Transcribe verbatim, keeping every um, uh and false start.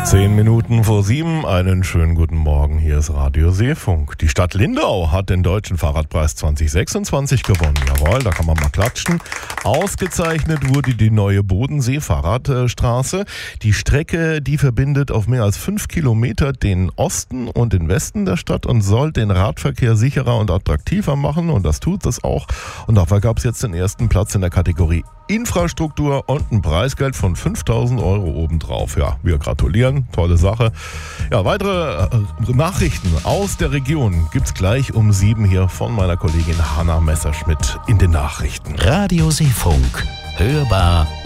Zehn Minuten vor sieben, einen schönen guten Morgen, hier ist Radio Seefunk. Die Stadt Lindau hat den Deutschen Fahrradpreis zwanzig sechsundzwanzig gewonnen. Jawohl, da kann man mal klatschen. Ausgezeichnet wurde die neue Bodensee-Fahrradstraße. Die Strecke, die verbindet auf mehr als fünf Kilometer den Osten und den Westen der Stadt und soll den Radverkehr sicherer und attraktiver machen. Und das tut es auch. Und dafür gab es jetzt den ersten Platz in der Kategorie Infrastruktur und ein Preisgeld von fünftausend Euro obendrauf. Ja, wir gratulieren, tolle Sache. Ja, weitere äh, Nachrichten aus der Region gibt's gleich um sieben hier von meiner Kollegin Hanna Messerschmidt in den Nachrichten. Radio Seefunk, hörbar